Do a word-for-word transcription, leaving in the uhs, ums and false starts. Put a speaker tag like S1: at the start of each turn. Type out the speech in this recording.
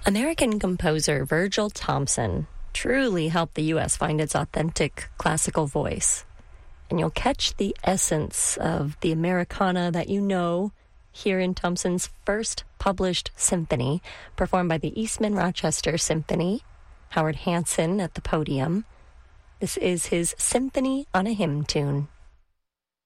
S1: American composer Virgil Thomson truly helped the U S find its authentic classical voice. And you'll catch the essence of the Americana that you know here in Thomson's first published symphony, performed by the Eastman Rochester Symphony, Howard Hanson at the podium. This is his Symphony on a Hymn Tune.